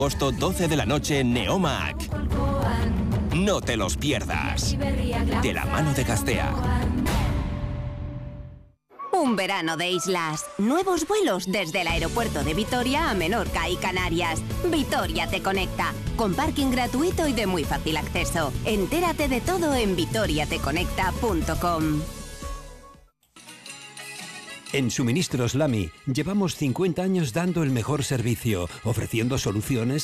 Agosto 12 de la noche en Neomac. No te los pierdas. De la mano de Gastea. Un verano de islas. Nuevos vuelos desde el aeropuerto de Vitoria a Menorca y Canarias. Vitoria te conecta. Con parking gratuito y de muy fácil acceso. Entérate de todo en vitoriateconecta.com. En Suministros Lamy llevamos 50 años dando el mejor servicio, ofreciendo soluciones